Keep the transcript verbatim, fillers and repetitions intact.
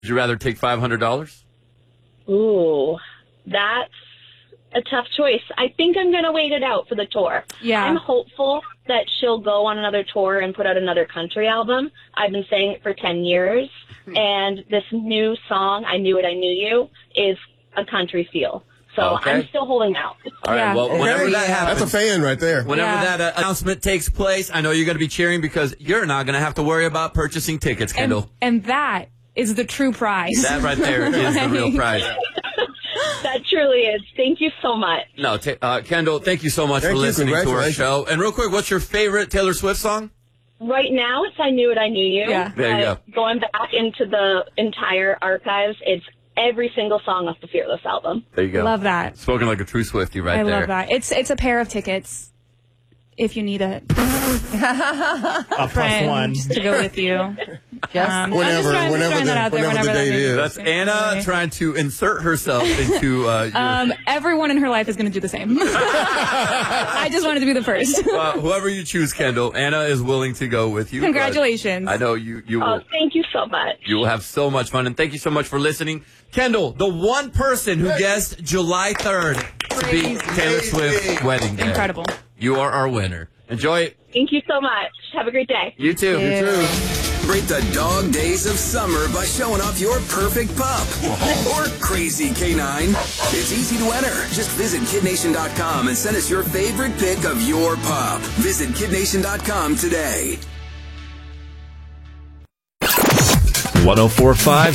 Would you rather take five hundred dollars? Ooh, that's a tough choice. I think I'm going to wait it out for the tour. Yeah. I'm hopeful that she'll go on another tour and put out another country album. I've been saying it for ten years. And this new song, I Knew It, I Knew You, is a country feel. So Okay. I'm still holding out. All right, Yeah. well, whenever Okay. that happens. That's a fan right there. Whenever Yeah. that uh, announcement takes place, I know you're going to be cheering because you're not going to have to worry about purchasing tickets, And, Kendall. and that is the true prize. That right there is the real prize. That truly is. Thank you so much. No, t- uh, Kendall, thank you so much Thank for you. listening to our Congratulations. show. And real quick, what's your favorite Taylor Swift song? Right now, it's I Knew It, I Knew You. Yeah. There you But going back into the entire archives, it's every single song off the Fearless album. There you go. Love that. Spoken like a true Swiftie right I there. love that. It's it's a pair of tickets if you need it. A plus Friend one. just to go with you. Just Um, I'm Whenever- just throwing, whenever throwing that the- out there. whenever the that date is. is. That's Anna trying to insert herself into uh, your, Um, everyone in her life is going to do the same. I just wanted to be the first. uh, whoever you choose, Kendall. Anna is willing to go with you. Congratulations. I know you. You Oh, will. thank you so much. You will have so much fun, and thank you so much for listening, Kendall. The one person who guessed July third to be Taylor Swift's wedding day. Incredible. You are our winner. Enjoy it. Thank you so much. Have a great day. You too. You too. Celebrate the dog days of summer by showing off your perfect pup or crazy canine. It's easy to enter. Just visit kid nation dot com and send us your favorite pic of your pup. Visit kid nation dot com today. one oh four point five